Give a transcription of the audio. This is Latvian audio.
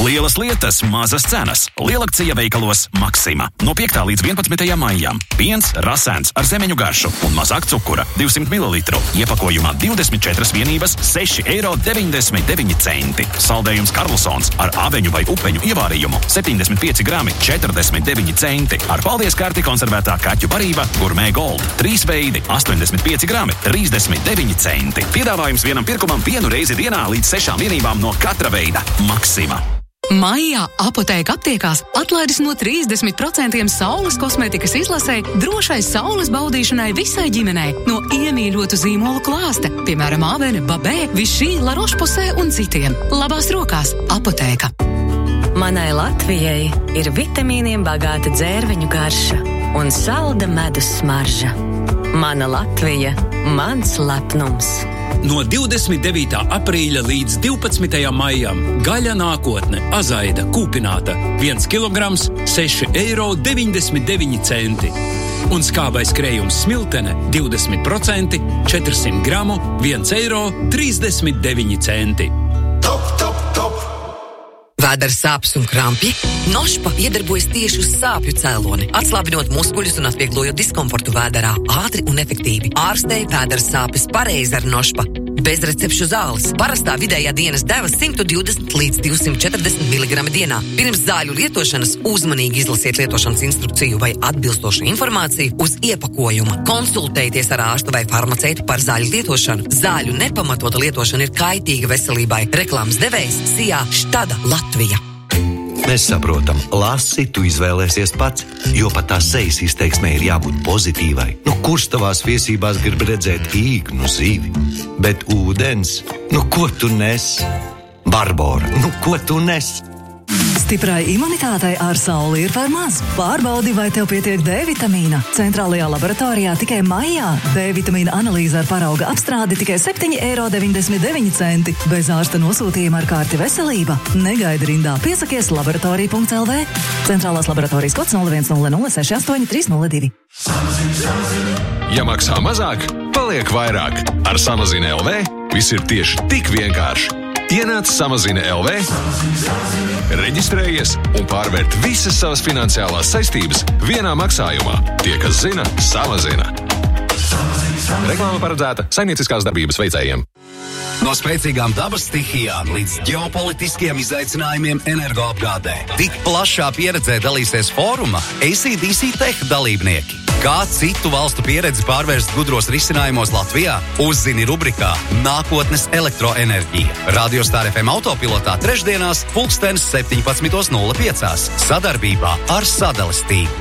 Lielas lietas, mazas cenas. Lielakcija veikalos Maksima. No 5. līdz 11. maijam. Piens rasēns ar zemeņu garšu un mazāk cukura 200 ml. Iepakojumā 24 vienības 6,99 €. Saldējums Karlsons ar aveņu vai upeņu ievārījumu 75 grami 49 centi. Ar paldies karti konservētā kaķu barība Gourmet Gold 3 veidi 85 grami 39 centi. Piedāvājums vienam pirkumam 1 reizi dienā līdz 6 vienībām no katra veida. Maksima. Maijā Apotēka aptiekās atlaides no 30% saules kosmētikas izlasē drošai saules baudīšanai visai ģimenei no iemīļotu zīmolu klāsta, piemēram, Avene, Babē, Vichy, La Roche-Posay un citiem. Labās rokās Apotēka. Manai Latvijai ir vitamīniem bagāta dzērveņu garša un salda medus smarža. Mana Latvija, mans lepnums. No 29. aprīļa līdz 12. maijam gaļa nākotne azaida kūpināta 1 kilograms 6,99 €. Un skābais krējums smiltene 20% 400 gramu 1,39 €. Top, top, top! Vēdera sāpes un krampji? Nošpa iedarbojas tieši uz sāpju cēloni, atslābinot muskuļus un atvieglojot diskomfortu vēderā ātri un efektīvi. Ārstēja vēdera sāpes pareizi ar Nošpa. Bez recepšu zāles. Parastā vidējā dienas deva 120 līdz 240 mg dienā. Pirms zāļu lietošanas uzmanīgi izlasiet lietošanas instrukciju vai atbilstošu informāciju uz iepakojuma. Konsultējieties ar ārstu vai farmaceitu par zāļu lietošanu. Zāļu nepamatota lietošana ir kaitīga veselībai. Reklāmas devējs Sijā Štada Latvija. Mēs saprotam, lasi tu izvēlēsies pats, jo pat tās sejas izteiksmē ir jābūt pozitīvai. Kurš tavās viesībās grib redzēt īknu zivi? Bet ūdens, ko tu nes? Barbora, ko tu nes? Stiprai imunitātei ar sauli ir par maz. Pārbaudi, vai tev pietiek D-vitamīna. Centrālajā laboratorijā tikai maijā D-vitamīna analīze ar parauga apstrādi tikai 7,99 €. Bez ārsta nosūtījuma ar kārti veselība. Negaidi rindā, piesakies laboratorija.lv. Centrālās laboratorijas kods 0100683002. Ja maksā mazāk, paliek vairāk. Ar Samazina LV viss ir tieši tik vienkārši. Ienāc Samazina LV, reģistrējies un pārvērt visas savas finansiālās saistības vienā maksājumā. Tie, kas zina, samazina. Reklāma paredzēta saimnieciskās darbības veicējiem. No spēcīgām dabas stihijām līdz ģeopolitiskiem izaicinājumiem energoapgādē. Tik plašā pieredzē dalīsies fóruma ACDC Tech dalībnieki. Kā citu valstu pieredzi pārvērst gudros risinājumos Latvijā? Uzzini rubrikā Nākotnes elektroenerģija. Radio Star FM autopilotā trešdienās 17:05 sadarbībā ar Sadales tīklu.